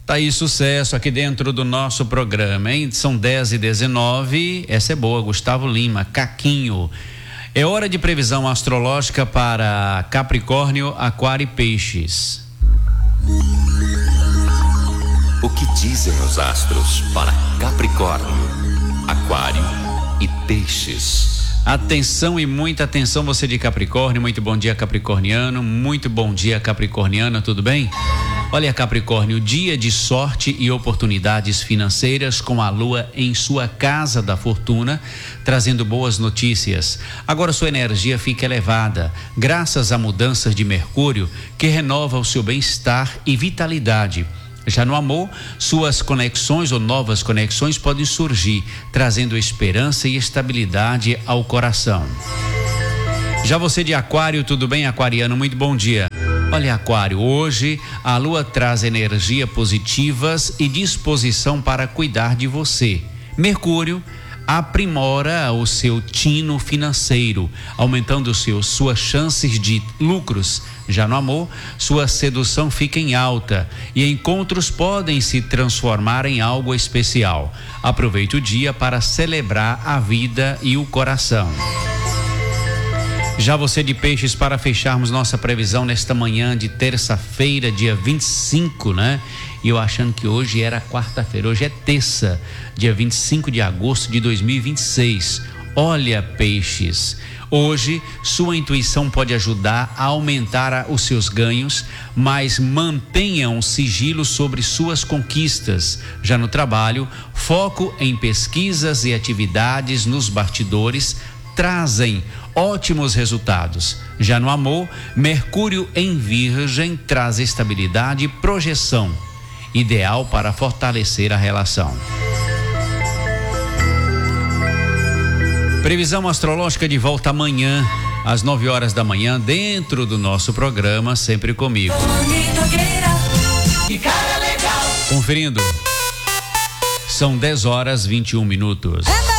Tá aí sucesso aqui dentro do nosso programa, hein? São 10h19, essa é boa, Gustavo Lima, Caquinho. É hora de previsão astrológica para Capricórnio, Aquário e Peixes. O que dizem os astros para Capricórnio, Aquário e Peixes? Atenção e muita atenção, você de Capricórnio, muito bom dia, capricorniano, muito bom dia, capricorniana, tudo bem? Olha, Capricórnio, dia de sorte e oportunidades financeiras com a lua em sua casa da fortuna, trazendo boas notícias. Agora sua energia fica elevada, graças a mudanças de Mercúrio, que renova o seu bem-estar e vitalidade. Já no amor, suas conexões ou novas conexões podem surgir, trazendo esperança e estabilidade ao coração. Já você de Aquário, tudo bem, aquariano? Muito bom dia. Olha, Aquário, hoje a lua traz energias positivas e disposição para cuidar de você. Mercúrio aprimora o seu tino financeiro, aumentando suas chances de lucros. Já no amor, sua sedução fica em alta e encontros podem se transformar em algo especial. Aproveite o dia para celebrar a vida e o coração. Já você de Peixes, para fecharmos nossa previsão nesta manhã de terça-feira, dia 25, né? E eu achando que hoje era quarta-feira, hoje é terça, dia 25 de agosto de 2026. Olha, Peixes, hoje sua intuição pode ajudar a aumentar os seus ganhos, mas mantenha um sigilo sobre suas conquistas. Já no trabalho, foco em pesquisas e atividades nos bastidores trazem ótimos resultados. Já no amor, Mercúrio em Virgem traz estabilidade e projeção, ideal para fortalecer a relação. Previsão astrológica de volta amanhã, às 9h da manhã, dentro do nosso programa, sempre comigo. Conferindo. São 10h21.